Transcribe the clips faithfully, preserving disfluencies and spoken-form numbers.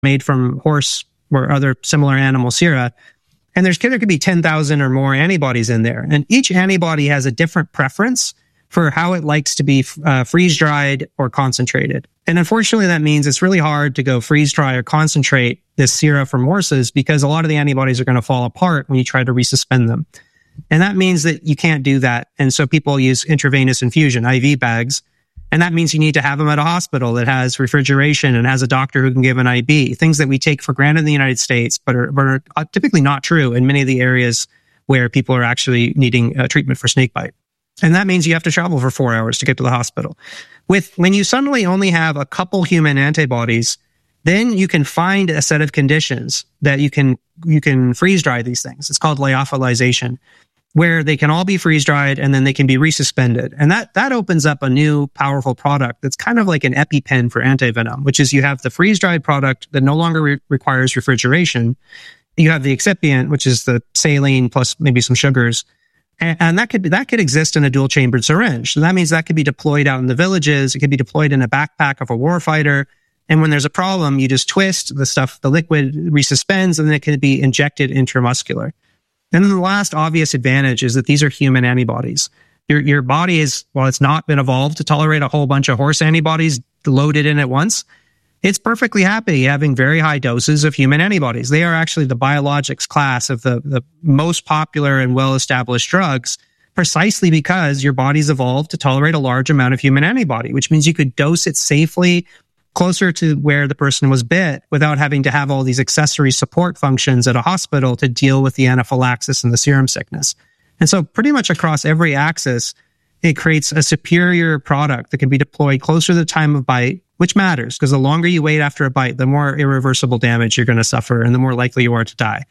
made from horse or other similar animal sera. And there's, there could be ten thousand or more antibodies in there. And each antibody has a different preference for how it likes to be uh, freeze-dried or concentrated. And unfortunately, that means it's really hard to go freeze-dry or concentrate this sera from horses because a lot of the antibodies are going to fall apart when you try to resuspend them. And that means that you can't do that. And so people use intravenous infusion, I V bags. And that means you need to have them at a hospital that has refrigeration and has a doctor who can give an I V, things that we take for granted in the United States, but are, but are typically not true in many of the areas where people are actually needing uh, treatment for snakebite. And that means you have to travel for four hours to get to the hospital. With when you suddenly only have a couple human antibodies, then you can find a set of conditions that you can you can freeze dry these things. It's called lyophilization, where they can all be freeze dried and then they can be resuspended. And that that opens up a new powerful product that's kind of like an EpiPen for antivenom, which is you have the freeze dried product that no longer re- requires refrigeration. You have the excipient, which is the saline plus maybe some sugars. And that could be, that could exist in a dual chambered syringe. So that means that could be deployed out in the villages. It could be deployed in a backpack of a warfighter. And when there's a problem, you just twist the stuff, the liquid resuspends, and then it can be injected intramuscular. And then the last obvious advantage is that these are human antibodies. Your, your body is, while it's not been evolved to tolerate a whole bunch of horse antibodies loaded in at once, it's perfectly happy having very high doses of human antibodies. They are actually the biologics class of the, the most popular and well-established drugs, precisely because your body's evolved to tolerate a large amount of human antibody, which means you could dose it safely closer to where the person was bit without having to have all these accessory support functions at a hospital to deal with the anaphylaxis and the serum sickness. And so pretty much across every axis, it creates a superior product that can be deployed closer to the time of bite, which matters because the longer you wait after a bite, the more irreversible damage you're going to suffer and the more likely you are to die.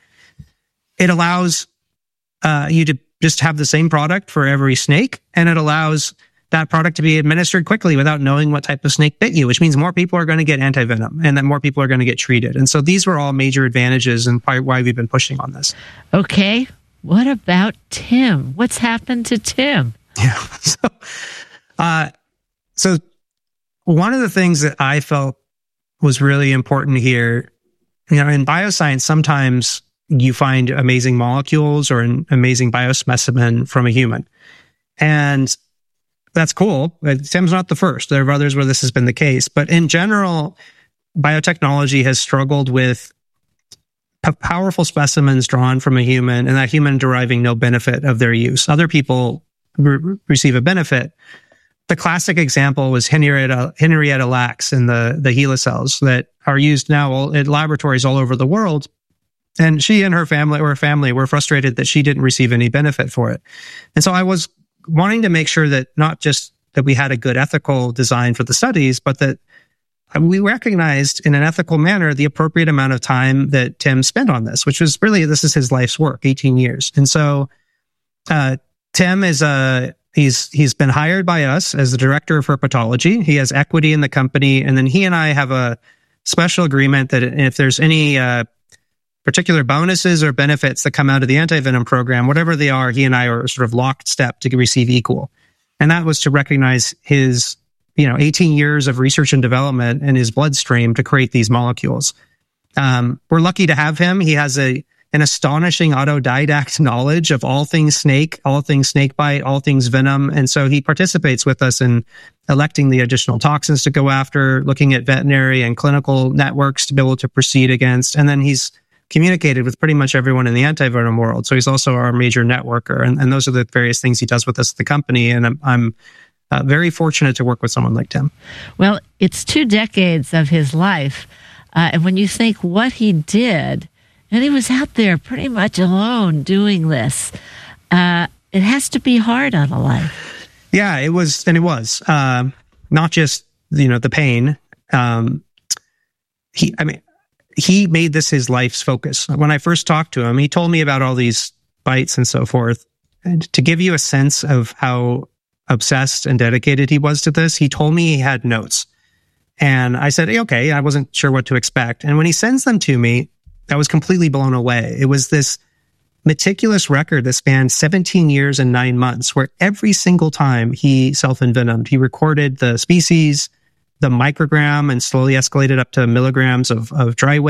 It allows uh, you to just have the same product for every snake, and it allows that product to be administered quickly without knowing what type of snake bit you, which means more people are going to get antivenom and that more people are going to get treated. And so these were all major advantages and why we've been pushing on this. Okay. What about Tim? What's happened to Tim? Yeah. So, uh, so one of the things that I felt was really important here, you know, in bioscience, sometimes you find amazing molecules or an amazing biospecimen from a human. And that's cool. Tim's not the first. There are others where this has been the case. But in general, biotechnology has struggled with p- powerful specimens drawn from a human and that human deriving no benefit of their use. Other people re- receive a benefit. The classic example was Henrietta, Henrietta Lacks and the, the HeLa cells that are used now in laboratories all over the world. And she and her family or her family were frustrated that she didn't receive any benefit for it. And so I was wanting to make sure that not just that we had a good ethical design for the studies, but that we recognized in an ethical manner the appropriate amount of time that Tim spent on this, which was really, this is his life's work, eighteen years. And so uh, Tim is a, he's he's been hired by us as the director of herpetology. He has equity in the company. And then he and I have a special agreement that if there's any uh, particular bonuses or benefits that come out of the antivenom program, whatever they are, he and I are sort of locked step to receive equal. And that was to recognize his, you know, eighteen years of research and development in his bloodstream to create these molecules. Um, we're lucky to have him. He has a an astonishing autodidact knowledge of all things snake, all things snakebite, all things venom. And so he participates with us in electing the additional toxins to go after, looking at veterinary and clinical networks to be able to proceed against. And then he's communicated with pretty much everyone in the antivenom world. So he's also our major networker. And, and those are the various things he does with us at the company. And I'm, I'm uh, very fortunate to work with someone like Tim. Well, it's two decades of his life. Uh, and when you think what he did, and he was out there pretty much alone doing this, uh, it has to be hard on a life. Yeah, it was. And it was. Um, not just, you know, the pain. Um, he, I mean, he made this his life's focus. When I first talked to him, he told me about all these bites and so forth. And to give you a sense of how obsessed and dedicated he was to this, he told me he had notes. And I said, okay, I wasn't sure what to expect. And when he sends them to me, I was completely blown away. It was this meticulous record that spanned seventeen years and nine months, where every single time he self-envenomed, he recorded the species, the microgram and slowly escalated up to milligrams of, of dry weight.